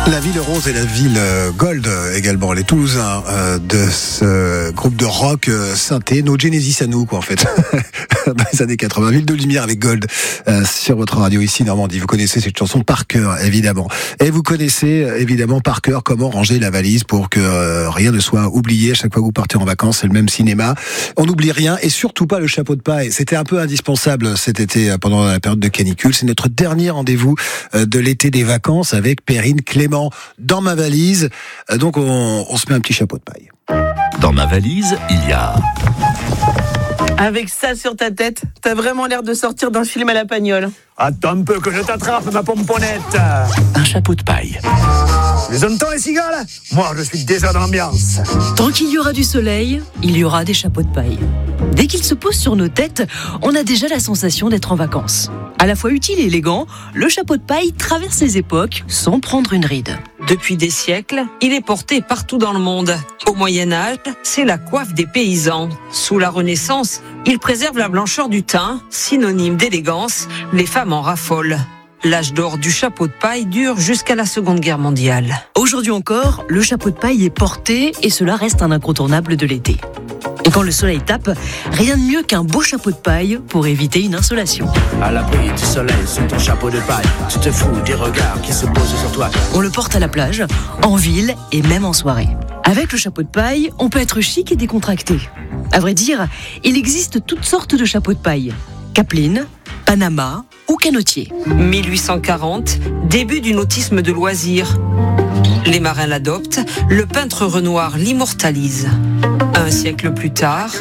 La ville rose et la ville gold également, les Toulousains de ce groupe de rock synthé, nos Genesis à nous quoi en fait, dans les années 80, ville de lumière avec gold sur votre radio ici Normandie. Vous connaissez cette chanson par cœur évidemment, et vous connaissez évidemment par cœur comment ranger la valise pour que rien ne soit oublié à chaque fois que vous partez en vacances. C'est le même cinéma, on n'oublie rien et surtout pas le chapeau de paille. C'était un peu indispensable cet été pendant la période de canicule. C'est notre dernier rendez-vous de l'été des vacances avec Perrine Clément. Dans ma valise, donc on se met un petit chapeau de paille. Dans ma valise, il y a... Avec ça sur ta tête, t'as vraiment l'air de sortir d'un film à la Pagnole. Attends un peu que je t'attrape, ma pomponnette. Un chapeau de paille. Les entends, les cigales? Moi, je suis déjà dans l'ambiance. Tant qu'il y aura du soleil, il y aura des chapeaux de paille. Dès qu'ils se posent sur nos têtes, on a déjà la sensation d'être en vacances. À la fois utile et élégant, le chapeau de paille traverse les époques sans prendre une ride. Depuis des siècles, il est porté partout dans le monde. Au Moyen-Âge, c'est la coiffe des paysans. Sous la Renaissance, il préserve la blancheur du teint, synonyme d'élégance. Les femmes en raffolent. L'âge d'or du chapeau de paille dure jusqu'à la Seconde Guerre mondiale. Aujourd'hui encore, le chapeau de paille est porté et cela reste un incontournable de l'été. Et quand le soleil tape, rien de mieux qu'un beau chapeau de paille pour éviter une insolation. À l'abri du soleil, sous ton chapeau de paille, tu te fous des regards qui se posent sur toi. On le porte à la plage, en ville et même en soirée. Avec le chapeau de paille, on peut être chic et décontracté. À vrai dire, il existe toutes sortes de chapeaux de paille. Capeline, Panama ou canotier. 1840, début du nautisme de loisirs. Les marins l'adoptent, le peintre Renoir l'immortalise. Un siècle plus tard,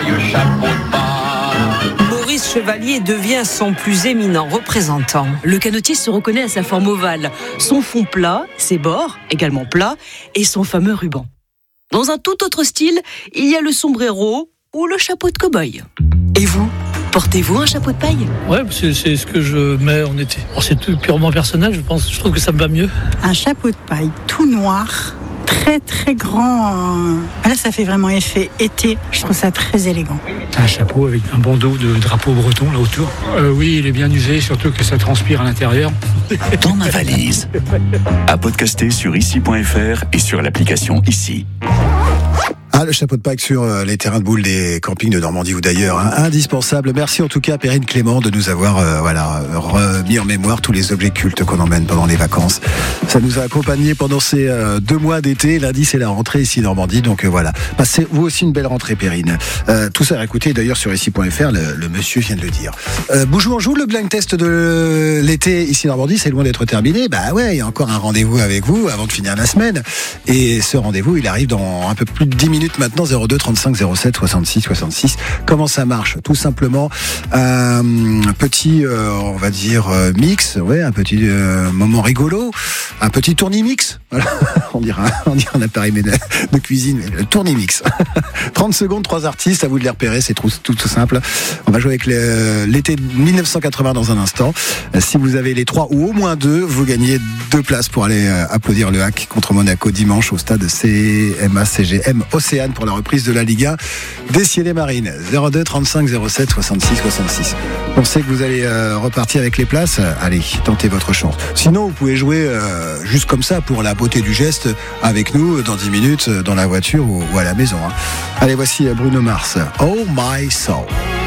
Maurice Chevalier devient son plus éminent représentant. Le canotier se reconnaît à sa forme ovale, son fond plat, ses bords également plats et son fameux ruban. Dans un tout autre style, il y a le sombrero ou le chapeau de cow-boy. Et vous, portez-vous un chapeau de paille ? Ouais, c'est ce que je mets en été. Bon, c'est tout purement personnel, je pense. Je trouve que ça me va mieux. Un chapeau de paille tout noir, très très grand. Là, ça fait vraiment effet été. Je trouve ça très élégant. Un chapeau avec un bandeau de drapeau breton là autour. Oui, il est bien usé, surtout que ça transpire à l'intérieur. Dans ma valise. À podcaster sur ici.fr et sur l'application Ici. Ah, le chapeau de paille sur les terrains de boules des campings de Normandie ou d'ailleurs, hein, indispensable. Merci en tout cas Perrine Clément de nous avoir remis en mémoire tous les objets cultes qu'on emmène pendant les vacances. Ça nous a accompagnés pendant ces 2 mois d'été. Lundi c'est la rentrée ici Normandie, donc voilà. Passez vous aussi une belle rentrée Perrine. Tout ça à écouter d'ailleurs sur ici.fr, le monsieur vient de le dire. Boujou Anjou, le blind test de l'été ici Normandie, c'est loin d'être terminé. Bah ouais, il y a encore un rendez-vous avec vous avant de finir la semaine. Et ce rendez-vous, il arrive dans un peu plus de 10 minutes maintenant, 02 35 07 66 66. Comment ça marche? Tout simplement un petit, on va dire mix, ouais, un petit moment rigolo, un petit tournimix. Voilà, on dirait un appareil de cuisine, le tournimix. 30 secondes, 3 artistes, à vous de les repérer, c'est tout simple. On va jouer avec l'été 1980 dans un instant. Si vous avez les 3 ou au moins 2, vous gagnez 2 places pour aller applaudir le HAC contre Monaco dimanche au stade CMA-CGM Océane pour la reprise de la Ligue 1 des Ciel-et-Marines. 02 35 07 66 66. On sait que vous allez repartir avec les places. Allez, tentez votre chance. Sinon, vous pouvez jouer juste comme ça pour la beauté du geste avec nous dans 10 minutes dans la voiture ou à la maison. Hein. Allez, voici Bruno Mars. Oh my soul.